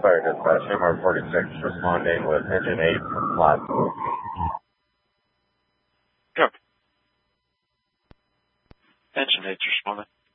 Fire Dispatch, MR46, responding with engine 8 from flat. Go. Engine 8's responding.